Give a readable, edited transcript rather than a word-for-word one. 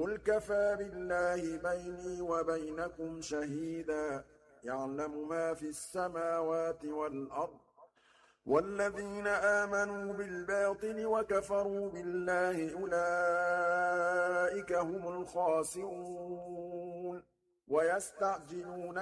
قُلْ كَفَىٰ بِاللَّهِ بَيْنِي وَبَيْنَكُمْ شَهِيدًا يَعْلَمُ مَا فِي السَّمَاوَاتِ وَالْأَرْضِ ۗ وَالَّذِينَ آمَنُوا بِالْبَاطِلِ وَكَفَرُوا بِاللَّهِ أُولَٰئِكَ هُمُ الْخَاسِرُونَ